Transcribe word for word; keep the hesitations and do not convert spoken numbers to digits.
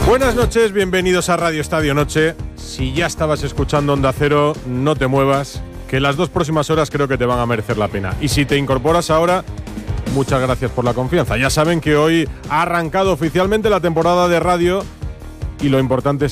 Buenas noches, bienvenidos a Radio Estadio Noche. Si ya estabas escuchando Onda Cero, no te muevas, que las dos próximas horas creo que te van a merecer la pena. Y si te incorporas ahora, muchas gracias por la confianza. Ya saben que hoy ha arrancado oficialmente la temporada de radio y lo importante es